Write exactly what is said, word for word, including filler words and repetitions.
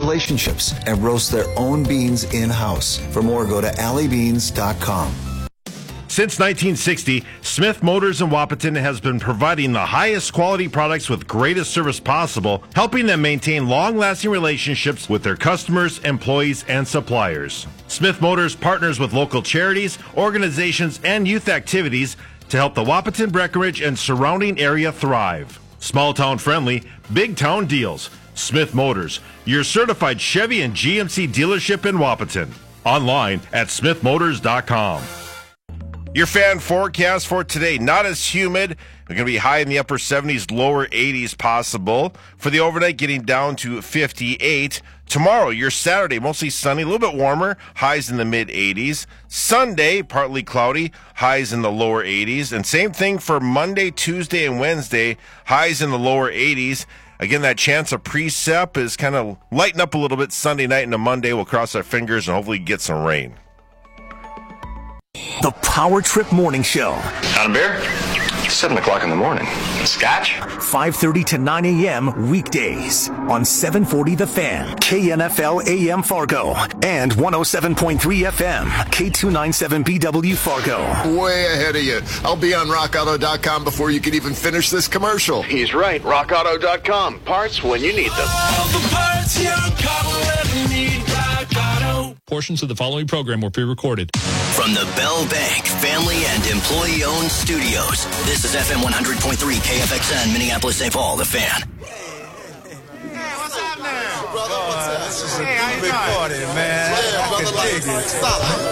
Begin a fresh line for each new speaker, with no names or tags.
relationships and roast their own beans in-house. For more, go to alley beans dot com.
Since nineteen sixty, Smith Motors in Wahpeton has been providing the highest quality products with greatest service possible, helping them maintain long-lasting relationships with their customers, employees, and suppliers. Smith Motors partners with local charities, organizations, and youth activities to help the Wahpeton, Breckenridge, and surrounding area thrive. Small town friendly, big town deals. Smith Motors, your certified Chevy and G M C dealership in Wahpeton. Online at smith motors dot com. Your fan forecast for today, not as humid. We're going to be high in the upper seventies, lower eighties possible. For the overnight, getting down to fifty-eight. Tomorrow, your Saturday, mostly sunny, a little bit warmer, highs in the mid-eighties. Sunday, partly cloudy, highs in the lower eighties. And same thing for Monday, Tuesday, and Wednesday, highs in the lower eighties. Again, that chance of precip is kind of lighten up a little bit Sunday night into Monday. We'll cross our fingers and hopefully get some rain.
The Power Trip Morning Show.
Out of beer? seven o'clock in the morning. Scotch?
five thirty to nine a.m. weekdays on seven forty The Fan, K N F L A M Fargo, and one oh seven point three F M, K two ninety-seven B W Fargo.
Way ahead of you. I'll be on rock auto dot com before you can even finish this commercial.
He's right. rock auto dot com. Parts when you need them.
All the parts your car will ever need. Rock Auto.
Portions of the following program were pre-recorded.
From the Bell Bank Family and Employee-Owned Studios, this is F M one hundred point three K F X N, Minneapolis, Saint Paul, The Fan.
Hey, what's up now?
Brother, what's up?
This is a hey, big party, man.
Yeah, brother, like, stop.